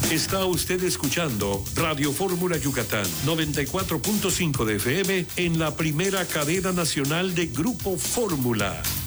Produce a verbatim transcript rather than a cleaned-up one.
Está usted escuchando Radio Fórmula Yucatán, noventa y cuatro punto cinco de F M en la primera cadena nacional de Grupo Fórmula.